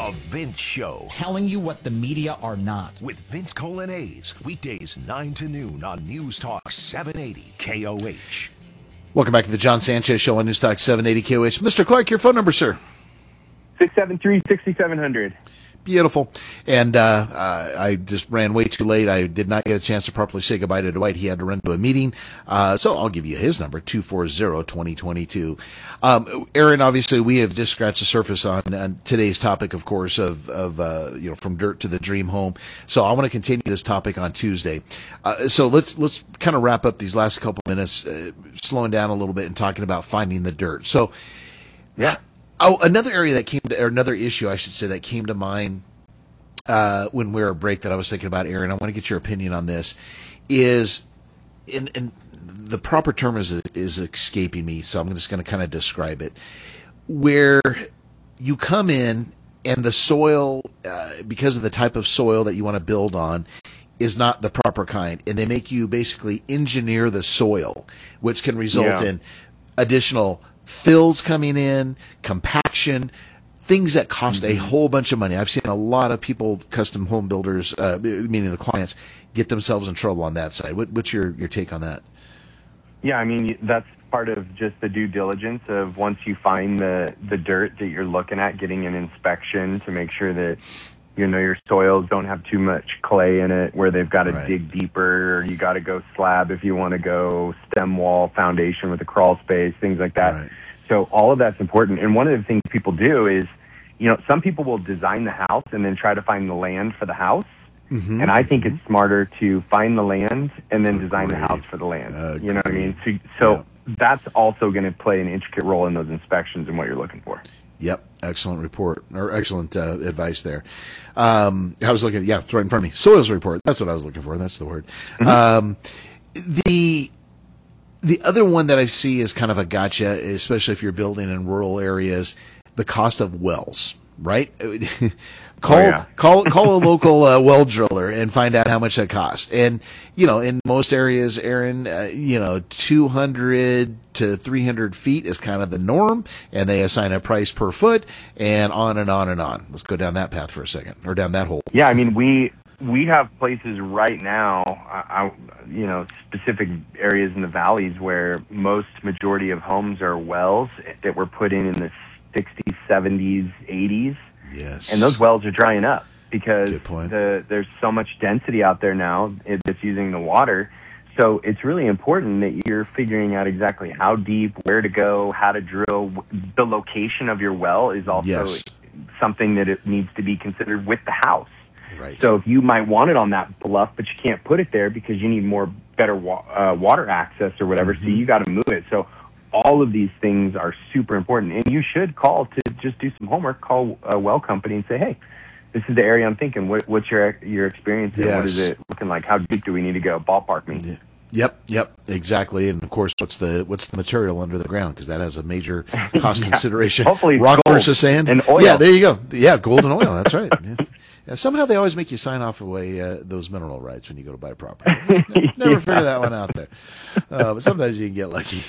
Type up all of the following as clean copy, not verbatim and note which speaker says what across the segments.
Speaker 1: The Vince Show.
Speaker 2: Telling you what the media are not.
Speaker 1: With Vince Colonnese, weekdays 9 to noon on News Talk 780 KOH.
Speaker 3: Welcome back to the John Sanchez Show on News Talk 780 KOH. Mr. Clark, your phone number, sir?
Speaker 4: 673-6700.
Speaker 3: Beautiful. And I just ran way too late. I did not get a chance to properly say goodbye to Dwight. He had to run to a meeting. So I'll give you his number, 240-2022. Aaron, obviously, we have just scratched the surface on today's topic, of course, of from dirt to the dream home. So I want to continue this topic on Tuesday. So let's kind of wrap up these last couple minutes, slowing down a little bit and talking about finding the dirt. So, yeah. Oh, another issue, I should say, that came to mind when we were at break that I was thinking about, Aaron. I want to get your opinion on this. Is, and the proper term is escaping me, so I'm just going to kind of describe it. Where you come in and the soil, because of the type of soil that you want to build on, is not the proper kind, and they make you basically engineer the soil, which can result in additional fills coming in, compaction, things that cost a whole bunch of money. I've seen a lot of people, custom home builders, meaning the clients, get themselves in trouble on that side. What's your take on that?
Speaker 4: Yeah, I mean, that's part of just the due diligence of once you find the dirt that you're looking at, getting an inspection to make sure that, your soils don't have too much clay in it where they've got to dig deeper, or you got to go slab if you want to go stem wall foundation with a crawl space, things like that. Right. So all of that's important. And one of the things people do is, some people will design the house and then try to find the land for the house. Mm-hmm. And I think it's smarter to find the land and then design the house for the land. You know what I mean? So that's also going to play an intricate role in those inspections and what you're looking for. Yep.
Speaker 3: Excellent report, or excellent advice there. I was looking, it's right in front of me. Soils report. That's what I was looking for. That's the word. Mm-hmm. The other one that I see is kind of a gotcha, especially if you're building in rural areas, the cost of wells, right? Call a local well driller and find out how much that costs. And, in most areas, Aaron, 200 to 300 feet is kind of the norm, and they assign a price per foot, and on and on and on. Let's go down that path for a second, or down that hole.
Speaker 4: Yeah, I mean, we have places right now, specific areas in the valleys where majority of homes are wells that were put in the 60s, 70s, 80s.
Speaker 3: Yes.
Speaker 4: And those wells are drying up because there's so much density out there now that's using the water. So it's really important that you're figuring out exactly how deep, where to go, how to drill. The location of your well is also something that it needs to be considered with the house.
Speaker 3: Right.
Speaker 4: So if you might want it on that bluff, but you can't put it there because you need better water access or whatever, so you got to move it. So all of these things are super important, and you should call to just do some homework. Call a well company and say, "Hey, this is the area I'm thinking. What's your experience? Yes. What is it looking like? How deep do we need to go? Ballpark me."
Speaker 3: Yeah. Yep, exactly. And of course, what's the material under the ground? Because that has a major cost consideration.
Speaker 4: Hopefully,
Speaker 3: rock versus sand
Speaker 4: and oil.
Speaker 3: Yeah, there you go. Yeah, gold and oil. That's right. Yeah, somehow they always make you sign off away those mineral rights when you go to buy property. Never figure that one out there. But sometimes you can get lucky.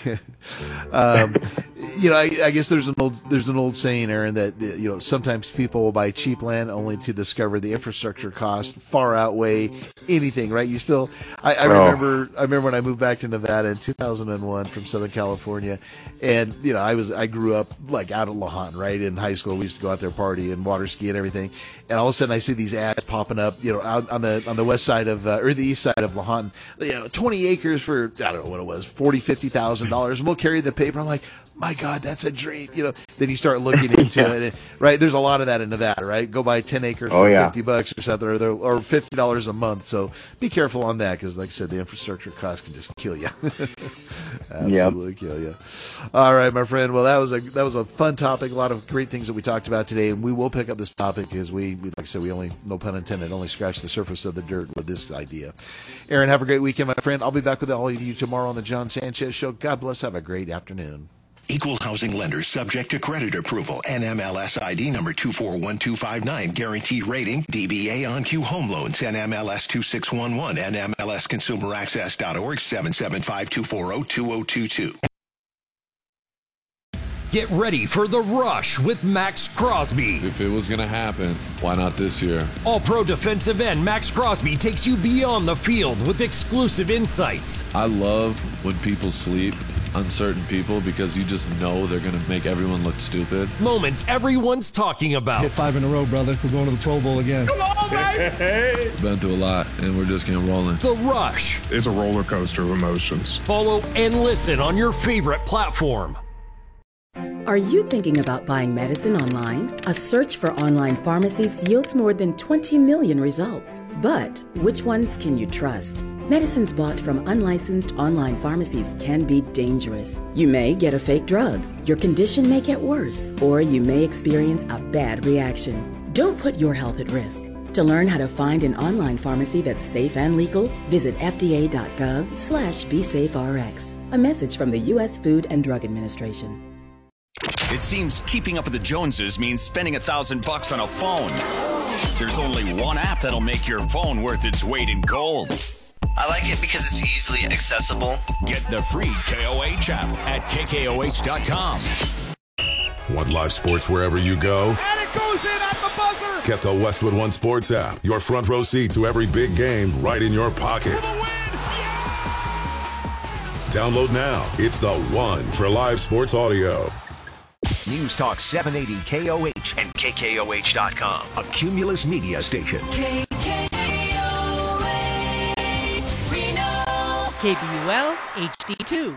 Speaker 3: I guess there's an old saying, Aaron, that sometimes people will buy cheap land only to discover the infrastructure costs far outweigh anything. Right? You still, I remember when I moved back to Nevada in 2001 from Southern California, and I grew up like out at La Junta, right? In high school, we used to go out there party and water ski and everything. And all of a sudden, I see these ads popping up, out on the west side of or the east side of La Junta, 20 acres for I don't know what it was, $40,000-$50,000, and we'll carry the paper. I'm like, my God, that's a dream. Then you start looking into it, right? There's a lot of that in Nevada, right? Go buy 10 acres for $50 or something, or $50 a month. So be careful on that, because, like I said, the infrastructure cost can just kill you. Absolutely kill you. All right, my friend. Well, that was a fun topic. A lot of great things that we talked about today, and we will pick up this topic because we like I said, we only, no pun intended, only scratched the surface of the dirt with this idea. Aaron, have a great weekend, my friend. I'll be back with all of you tomorrow on the John Sanchez Show. God bless. Have a great afternoon.
Speaker 1: Equal housing lender subject to credit approval. NMLS ID number 241259. Guaranteed rating. DBA On-Q Home Loans. NMLS 2611. NMLSConsumerAccess.org 775-240-2022.
Speaker 5: Get ready for The Rush with Max Crosby.
Speaker 6: If it was going to happen, why not this year?
Speaker 5: All-pro defensive end Max Crosby takes you beyond the field with exclusive insights.
Speaker 6: I love when people sleep, uncertain people, because you just know they're going to make everyone look stupid.
Speaker 5: Moments everyone's talking about.
Speaker 7: Hit 5 in a row, brother. We're going to the Pro Bowl again.
Speaker 5: Come on, baby!
Speaker 6: Been through a lot, and we're just getting rolling.
Speaker 5: The Rush.
Speaker 8: It's a roller coaster of emotions.
Speaker 5: Follow and listen on your favorite platform.
Speaker 9: Are you thinking about buying medicine online? A search for online pharmacies yields more than 20 million results. But which ones can you trust? Medicines bought from unlicensed online pharmacies can be dangerous. You may get a fake drug, your condition may get worse, or you may experience a bad reaction. Don't put your health at risk. To learn how to find an online pharmacy that's safe and legal, visit fda.gov/BeSafeRx. A message from the U.S. Food and Drug Administration.
Speaker 10: It seems keeping up with the Joneses means spending $1,000 on a phone. There's only one app that'll make your phone worth its weight in gold.
Speaker 11: I like it because it's easily accessible.
Speaker 10: Get the free KOH app at KKOH.com.
Speaker 12: Want live sports wherever you go?
Speaker 13: And it goes in at the buzzer!
Speaker 12: Get the Westwood One Sports app. Your front row seat to every big game right in your pocket.
Speaker 13: For the win! Yeah!
Speaker 12: Download now. It's the one for live sports audio.
Speaker 1: News Talk 780 KOH and KKOH.com. A Cumulus Media station.
Speaker 14: KBUL HD2.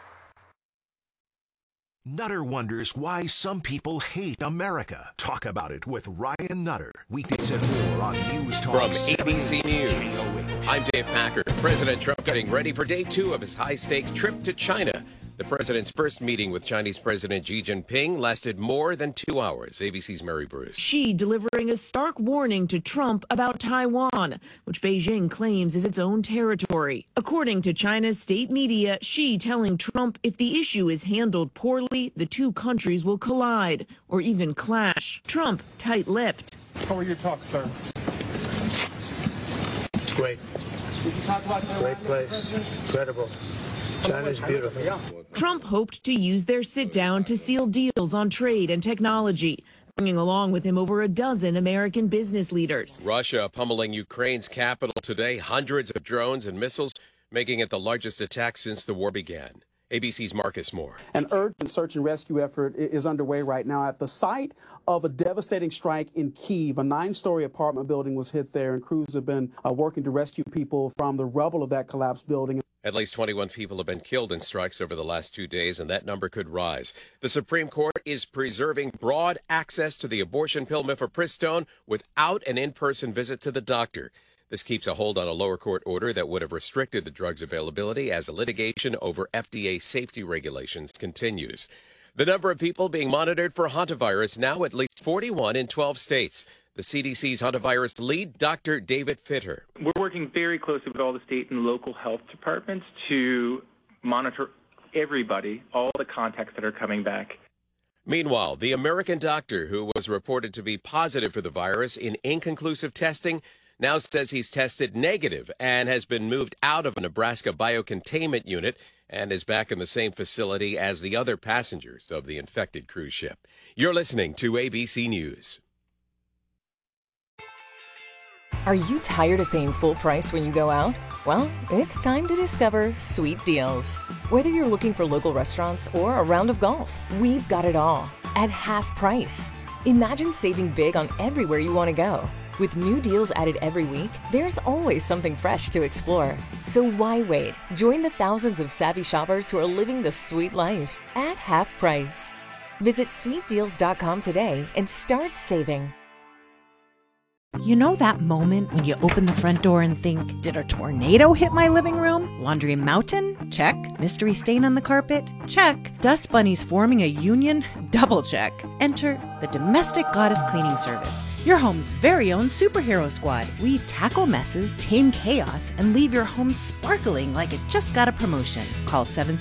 Speaker 1: Nutter wonders why some people hate America. Talk about it with Ryan Nutter. Weekdays at 4 on News Talk.
Speaker 15: From ABC News, I'm Dave Packer. President Trump getting ready for day 2 of his high-stakes trip to China. The president's first meeting with Chinese President Xi Jinping lasted more than 2 hours. ABC's Mary Bruce.
Speaker 16: Xi delivering a stark warning to Trump about Taiwan, which Beijing claims is its own territory. According to China's state media, Xi telling Trump if the issue is handled poorly, the two countries will collide or even clash. Trump tight-lipped.
Speaker 17: How are your talks, sir?
Speaker 18: It's great.
Speaker 17: Did you talk about Taiwan?
Speaker 18: Great place. Incredible. China's beautiful.
Speaker 16: Trump hoped to use their sit-down to seal deals on trade and technology, bringing along with him over a dozen American business leaders.
Speaker 15: Russia pummeling Ukraine's capital today, hundreds of drones and missiles, making it the largest attack since the war began. ABC's Marcus Moore.
Speaker 19: An urgent search and rescue effort is underway right now at the site of a devastating strike in Kyiv. A 9-story apartment building was hit there, and crews have been working to rescue people from the rubble of that collapsed building.
Speaker 15: At least 21 people have been killed in strikes over the last 2 days, and that number could rise. The Supreme Court is preserving broad access to the abortion pill mifepristone without an in-person visit to the doctor. This keeps a hold on a lower court order that would have restricted the drug's availability as a litigation over FDA safety regulations continues. The number of people being monitored for hantavirus now at least 41 in 12 states. The CDC's hantavirus lead, Dr. David Fitter.
Speaker 20: We're working very closely with all the state and local health departments to monitor everybody, all the contacts that are coming back.
Speaker 15: Meanwhile, the American doctor who was reported to be positive for the virus in inconclusive testing now says he's tested negative and has been moved out of a Nebraska biocontainment unit and is back in the same facility as the other passengers of the infected cruise ship. You're listening to ABC News.
Speaker 21: Are you tired of paying full price when you go out? Well, it's time to discover Sweet Deals. Whether you're looking for local restaurants or a round of golf, we've got it all at half price. Imagine saving big on everywhere you want to go. With new deals added every week, there's always something fresh to explore. So why wait? Join the thousands of savvy shoppers who are living the sweet life at half price. Visit sweetdeals.com today and start saving.
Speaker 22: You know that moment when you open the front door and think, did a tornado hit my living room? Laundry mountain? Check. Mystery stain on the carpet? Check. Dust bunnies forming a union? Double check. Enter the Domestic Goddess Cleaning Service, your home's very own superhero squad. We tackle messes, tame chaos, and leave your home sparkling like it just got a promotion. Call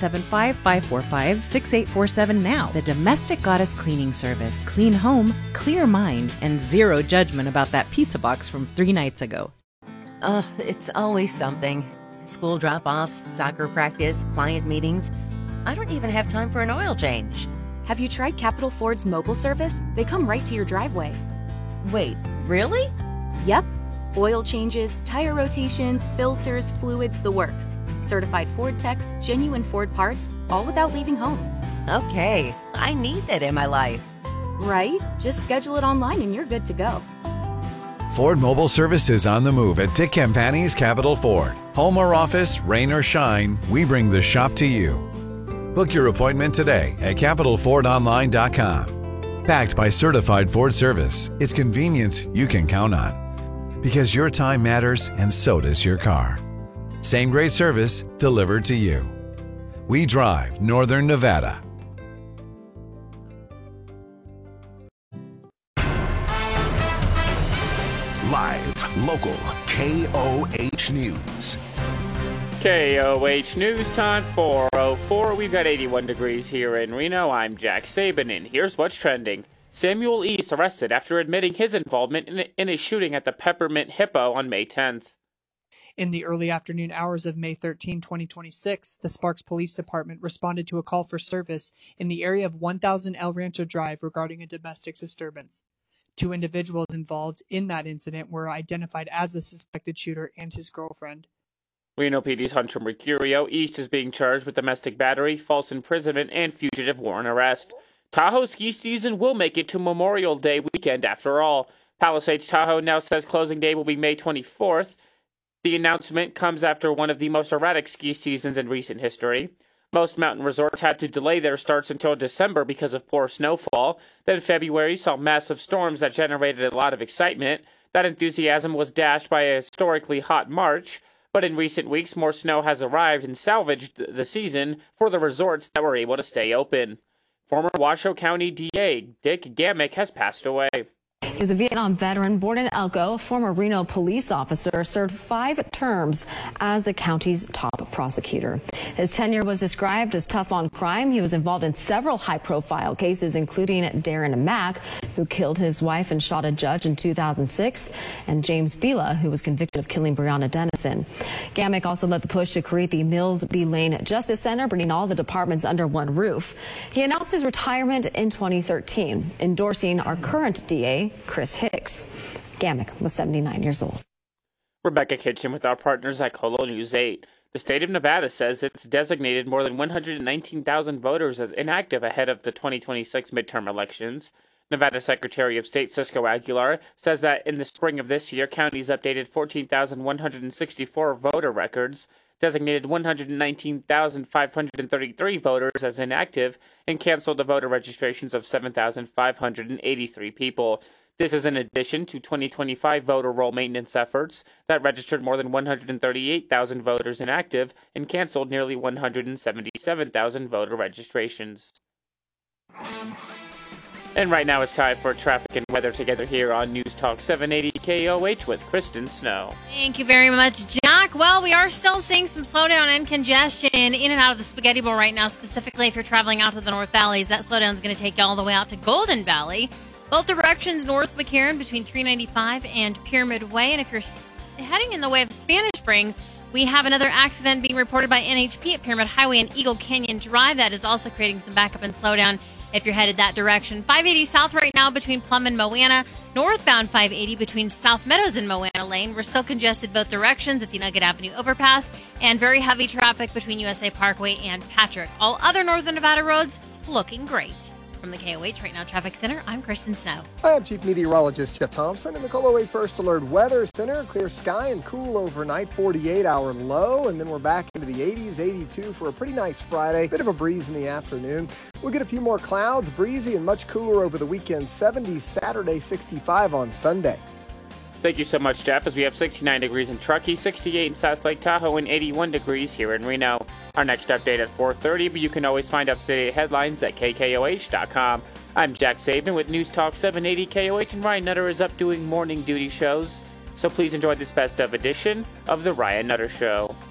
Speaker 22: 775-545-6847 now. The Domestic Goddess Cleaning Service. Clean home, clear mind, and zero judgment about that pizza box from 3 nights ago.
Speaker 23: It's always something. School drop-offs, soccer practice, client meetings. I don't even have time for an oil change.
Speaker 2: Have you tried Capital Ford's mobile service? They come right to your driveway.
Speaker 23: Wait, really?
Speaker 2: Yep. Oil changes, tire rotations, filters, fluids, the works. Certified Ford techs, genuine Ford parts, all without leaving home.
Speaker 23: Okay, I need that in my life.
Speaker 2: Right? Just schedule it online and you're good to go.
Speaker 3: Ford Mobile Service is on the move at Dick Campani's Capital Ford. Home or office, rain or shine, we bring the shop to you. Book your appointment today at CapitalFordOnline.com. Backed by certified Ford service, it's convenience you can count on. Because your time matters and so does your car. Same great service delivered to you. We drive Northern Nevada.
Speaker 1: Live, local, KOH News.
Speaker 4: KOH News time 4:04. We've got 81 degrees here in Reno. I'm Jack Sabin, and here's what's trending. Samuel East arrested after admitting his involvement in a shooting at the Peppermint Hippo on May 10th.
Speaker 24: In the early afternoon hours of May 13, 2026, the Sparks Police Department responded to a call for service in the area of 1000 El Rancho Drive regarding a domestic disturbance. 2 individuals involved in that incident were identified as the suspected shooter and his girlfriend.
Speaker 4: Reno PD's Hunter Mercurio. East is being charged with domestic battery, false imprisonment, and fugitive warrant arrest. Tahoe ski season will make it to Memorial Day weekend after all. Palisades Tahoe now says closing day will be May 24th. The announcement comes after one of the most erratic ski seasons in recent history. Most mountain resorts had to delay their starts until December because of poor snowfall. Then February saw massive storms that generated a lot of excitement. That enthusiasm was dashed by a historically hot March. But in recent weeks, more snow has arrived and salvaged the season for the resorts that were able to stay open. Former Washoe County DA Dick Gamick has passed away.
Speaker 25: He was a Vietnam veteran born in Elko, a former Reno police officer, served 5 terms as the county's top prosecutor. His tenure was described as tough on crime. He was involved in several high-profile cases, including Darren Mack, who killed his wife and shot a judge in 2006, and James Bila, who was convicted of killing Breonna Dennison. Gamick also led the push to create the Mills B. Lane Justice Center, bringing all the departments under one roof. He announced his retirement in 2013, endorsing our current DA, Chris Hicks. Gamick was 79 years old.
Speaker 4: Rebecca Kitchen with our partners at Colo News 8. The state of Nevada says it's designated more than 119,000 voters as inactive ahead of the 2026 midterm elections. Nevada Secretary of State Cisco Aguilar says that in the spring of this year, counties updated 14,164 voter records, designated 119,533 voters as inactive, and canceled the voter registrations of 7,583 people. This is in addition to 2025 voter roll maintenance efforts that registered more than 138,000 voters inactive and canceled nearly 177,000 voter registrations. And right now it's time for traffic and weather together here on News Talk 780 KOH with Kristen Snow.
Speaker 26: Thank you very much, Jack. Well, we are still seeing some slowdown and congestion in and out of the Spaghetti Bowl right now, specifically if you're traveling out to the North Valleys. That slowdown is going to take you all the way out to Golden Valley. Both directions north McCarran between 395 and Pyramid Way. And if you're heading in the way of Spanish Springs, we have another accident being reported by NHP at Pyramid Highway and Eagle Canyon Drive. That is also creating some backup and slowdown if you're headed that direction. 580 south right now between Plum and Moana. Northbound 580 between South Meadows and Moana Lane. We're still congested both directions at the Nugget Avenue overpass. And very heavy traffic between USA Parkway and Patrick. All other Northern Nevada roads looking great. From the KOH Right Now Traffic Center, I'm Kristen Snow.
Speaker 27: Hi, I'm Chief Meteorologist Jeff Thompson in the Colo 8 First Alert Weather Center. Clear sky and cool overnight, 48-hour low, and then we're back into the 80s, 82 for a pretty nice Friday. Bit of a breeze in the afternoon. We'll get a few more clouds, breezy and much cooler over the weekend. 70 Saturday, 65 on Sunday.
Speaker 4: Thank you so much, Jeff, as we have 69 degrees in Truckee, 68 in South Lake Tahoe, and 81 degrees here in Reno. Our next update at 4:30, but you can always find up-to-date headlines at KKOH.com. I'm Jack Sabin with News Talk 780 KOH, and Ryan Nutter is up doing morning duty shows. So please enjoy this best of edition of The Ryan Nutter Show.